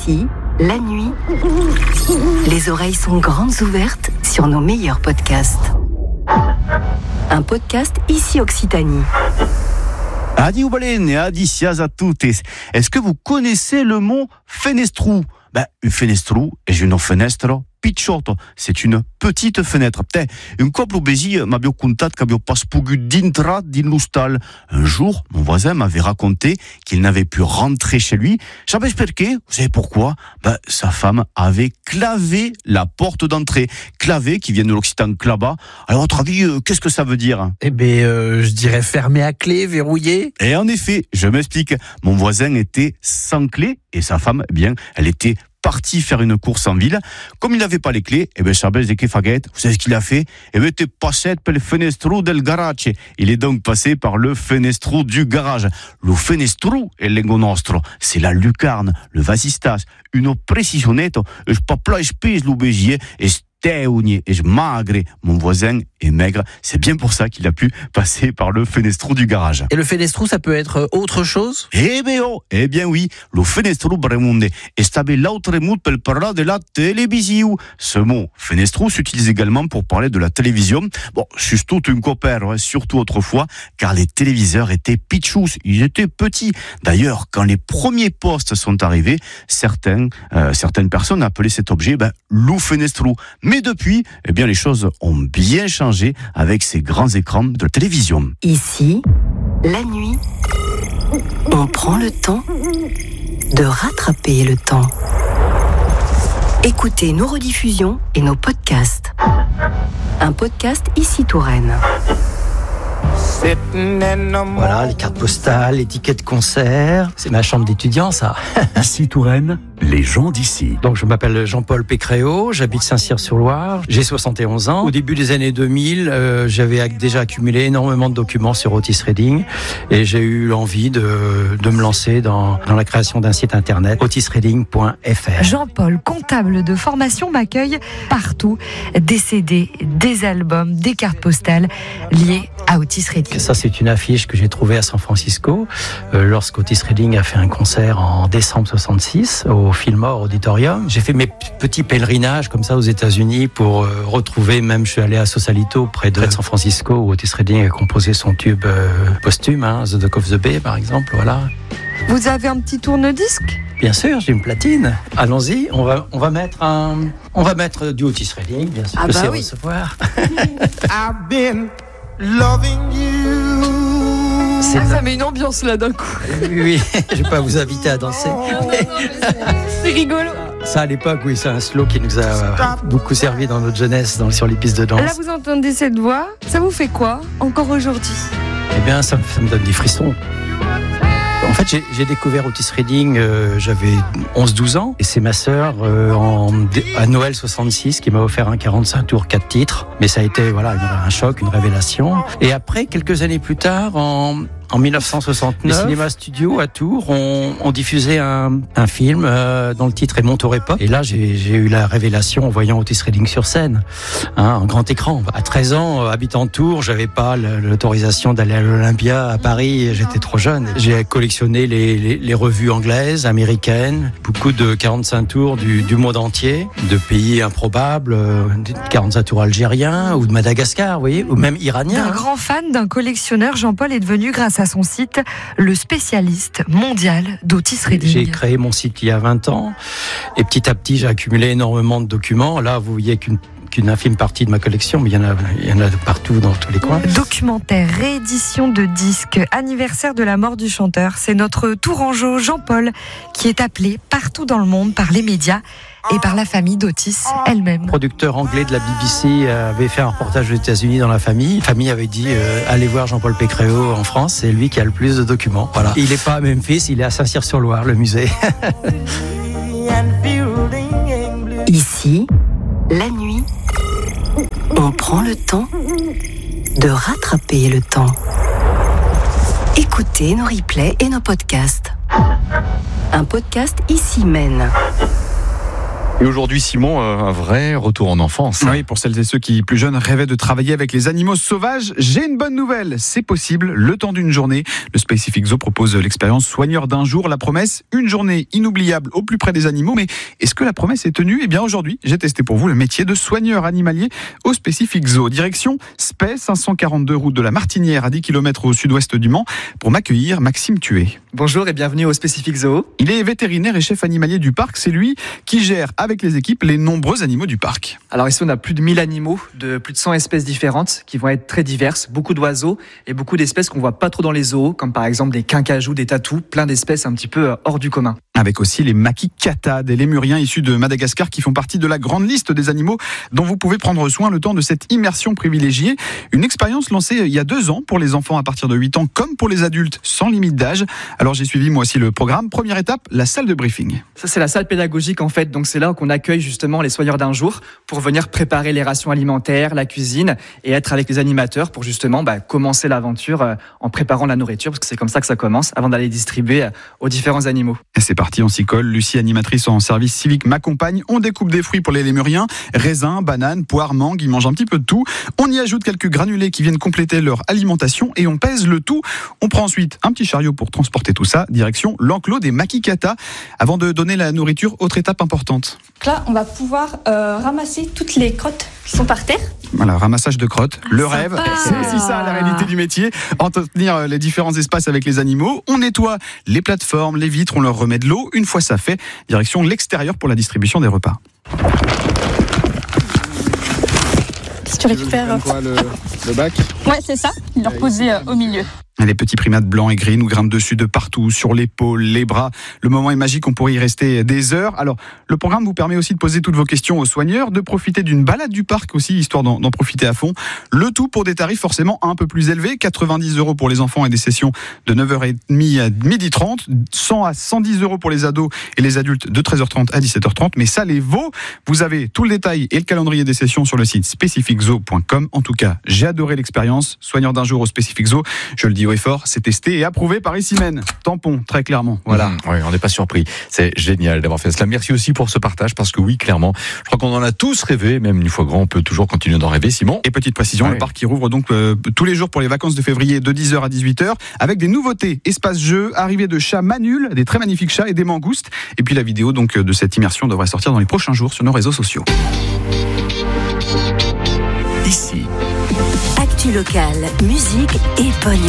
Ici, la nuit, les oreilles sont grandes ouvertes sur nos meilleurs podcasts. Un podcast Ici Occitanie. Adieu balene, adicias a toutes. Est-ce que vous connaissez le mot fenestrou? Un fenestrou est une fenêtre picciotto, c'est une petite fenêtre. Un couple obési m'abbia contat qu'abbia pas pogut dintra din l'hostal. Un jour, mon voisin m'avait raconté qu'il n'avait pu rentrer chez lui. Savez perqué? Vous savez pourquoi? Sa femme avait clavé la porte d'entrée. Clavé, qui vient de l'occitan clava. Alors, à votre avis, qu'est-ce que ça veut dire? Je dirais fermé à clé, verrouillé. Et en effet, je m'explique. Mon voisin était sans clé et sa femme, elle était parti faire une course en ville. Comme il n'avait pas les clés, Chabès de Kefaguette, vous savez ce qu'il a fait? Était passé per le fenestro del garage. Il est donc passé par le fenestro du garage. Le fenestro è lengo nostro, c'est la lucarne, le vasistas, une précisionette, je pas plage pèse l'obégier, et et magre. Mon voisin est maigre. C'est bien pour ça qu'il a pu passer par le fenestro du garage. Et le fenestro, ça peut être autre chose? Eh bien oui. Le fenestro bremonde estabe l'autre mot per parler de la télévision. Ce mot fenestro s'utilise également pour parler de la télévision. Surtout une copain, surtout autrefois, car les téléviseurs étaient pitchous. Ils étaient petits. D'ailleurs, quand les premiers postes sont arrivés, certaines personnes appelaient cet objet, le fenestro. Mais depuis, les choses ont bien changé avec ces grands écrans de télévision. Ici, la nuit, on prend le temps de rattraper le temps. Écoutez nos rediffusions et nos podcasts. Un podcast Ici Touraine. Voilà, les cartes postales, les tickets de concert. C'est ma chambre d'étudiant, ça. Ici Touraine, les gens d'ici. Donc, je m'appelle Jean-Paul Pécréau, j'habite Saint-Cyr-sur-Loire, j'ai 71 ans. Au début des années 2000, j'avais déjà accumulé énormément de documents sur Otis Reading et j'ai eu envie de me lancer dans la création d'un site internet, otisreading.fr. Jean-Paul, comptable de formation, m'accueille partout. Des CD, des albums, des cartes postales liées à Otis Reading. Ça, c'est une affiche que j'ai trouvée à San Francisco lorsqu'Otis Reading a fait un concert en décembre 66 au Fillmore Auditorium. J'ai fait mes petits pèlerinages comme ça aux États-Unis pour retrouver, même je suis allé à Sausalito près de San Francisco où Otis Reading a composé son tube posthume, The Dock of the Bay par exemple, voilà. Vous avez un petit tourne-disque? Bien sûr, j'ai une platine. Allons-y, on va mettre du Otis Reading, bien sûr. Ah oui. Recevoir. I've been loving you. Ça met une ambiance là d'un coup. Oui, je vais pas vous inviter à danser. C'est rigolo. Ça, à l'époque, oui, c'est un slow qui nous a beaucoup servi dans notre jeunesse, sur les pistes de danse. Là, vous entendez cette voix, ça vous fait quoi encore aujourd'hui? Ça me donne des frissons. En fait, j'ai découvert Otis Reading, j'avais 11-12 ans, et c'est ma sœur à Noël 66 qui m'a offert un 45 tours 4 titres. Mais ça a été un choc, une révélation. Et après, quelques années plus tard, en 1969, les cinémas studios à Tours ont diffusé un film dont le titre est Monterey Pop. Et là, j'ai eu la révélation en voyant Otis Reading sur scène, en grand écran. À 13 ans, habitant Tours, j'avais pas l'autorisation d'aller à l'Olympia à Paris. J'étais trop jeune. J'ai collectionné les revues anglaises, américaines, beaucoup de 45 tours du monde entier, de pays improbables, 45 tours algériens ou de Madagascar, vous voyez, ou même iraniens. Un grand fan d'un collectionneur, Jean-Paul est devenu, grâce à son site, le spécialiste mondial d'Otis Reading. J'ai créé mon site il y a 20 ans et petit à petit j'ai accumulé énormément de documents. Là, vous voyez qu'une infime partie de ma collection, mais il y en a de partout dans tous les coins. Documentaire, réédition de disques, anniversaire de la mort du chanteur. C'est notre tourangeau Jean-Paul qui est appelé partout dans le monde par les médias et par la famille d'Otis elle-même. Le producteur anglais de la BBC avait fait un reportage aux États-Unis dans la famille. La famille avait dit allez voir Jean-Paul Pécréau en France, c'est lui qui a le plus de documents. Voilà. Il n'est pas à Memphis, il est à Saint-Cyr-sur-Loire, le musée. Ici, la nuit, on prend le temps de rattraper le temps. Écoutez nos replays et nos podcasts. Un podcast Ici mène. Et aujourd'hui, Simon, un vrai retour en enfance. Oui, pour celles et ceux qui, plus jeunes, rêvaient de travailler avec les animaux sauvages, j'ai une bonne nouvelle. C'est possible, le temps d'une journée. Le Specific Zoo propose l'expérience soigneur d'un jour. La promesse, une journée inoubliable au plus près des animaux. Mais est-ce que la promesse est tenue ? Eh bien, aujourd'hui, j'ai testé pour vous le métier de soigneur animalier au Specific Zoo. Direction Spey, 542 route de la Martinière, à 10 km au sud-ouest du Mans, pour m'accueillir Maxime Thué. Bonjour et bienvenue au Specific Zoo. Il est vétérinaire et chef animalier du parc. C'est lui qui gère avec les équipes les nombreux animaux du parc. Alors ici on a plus de 1000 animaux de plus de 100 espèces différentes qui vont être très diverses, beaucoup d'oiseaux et beaucoup d'espèces qu'on voit pas trop dans les zoos, comme par exemple des quincajous, des tatous, plein d'espèces un petit peu hors du commun. Avec aussi les makikata, des lémuriens issus de Madagascar qui font partie de la grande liste des animaux dont vous pouvez prendre soin le temps de cette immersion privilégiée. Une expérience lancée il y a 2 ans pour les enfants à partir de 8 ans comme pour les adultes sans limite d'âge. Alors j'ai suivi moi aussi le programme. Première étape, la salle de briefing. Ça c'est la salle pédagogique en fait, donc c'est là qu'on accueille justement les soigneurs d'un jour pour venir préparer les rations alimentaires, la cuisine et être avec les animateurs pour justement commencer l'aventure en préparant la nourriture parce que c'est comme ça que ça commence avant d'aller distribuer aux différents animaux. Et c'est parti, on s'y colle. Lucie, animatrice en service civique, m'accompagne. On découpe des fruits pour les lémuriens, raisins, bananes, poires, mangues, ils mangent un petit peu de tout. On y ajoute quelques granulés qui viennent compléter leur alimentation et on pèse le tout. On prend ensuite un petit chariot pour transporter tout ça, direction l'enclos des makikata. Avant de donner la nourriture, autre étape importante. Là, on va pouvoir ramasser toutes les crottes qui sont par terre. Voilà, ramassage de crottes, le Sympa. rêve, c'est aussi ça la réalité du métier, entretenir les différents espaces avec les animaux. On nettoie les plateformes, les vitres, on leur remet de l'eau. Une fois ça fait, direction l'extérieur pour la distribution des repas. Si tu récupères quoi, le bac ? Ouais, c'est ça. Il leur posait au milieu. Les petits primates blancs et gris nous grimpent dessus de partout, sur l'épaule, les bras. Le moment est magique, on pourrait y rester des heures. Alors, le programme vous permet aussi de poser toutes vos questions aux soigneurs, de profiter d'une balade du parc aussi, histoire d'en profiter à fond. Le tout pour des tarifs forcément un peu plus élevés, 90 € pour les enfants et des sessions de 9h30 à 12h30, 100 à 110 € pour les ados et les adultes de 13h30 à 17h30. Mais ça les vaut. Vous avez tout le détail et le calendrier des sessions sur le site specificzoo.com. En tout cas, j'ai adoré l'expérience. Soigneur d'un jour au Specific Zoo, je le dis haut et fort, c'est testé et approuvé par Issimène. Tampon, très clairement. Voilà. Oui, on n'est pas surpris. C'est génial d'avoir fait cela. Merci aussi pour ce partage parce que oui, clairement, je crois qu'on en a tous rêvé, même une fois grand, on peut toujours continuer d'en rêver, Simon. Et petite précision, le parc qui rouvre donc tous les jours pour les vacances de février de 10h à 18h avec des nouveautés, espace jeu, arrivée de chats manuls, des très magnifiques chats et des mangoustes. Et puis la vidéo donc de cette immersion devrait sortir dans les prochains jours sur nos réseaux sociaux. Ici. Actu locale, musique et bonne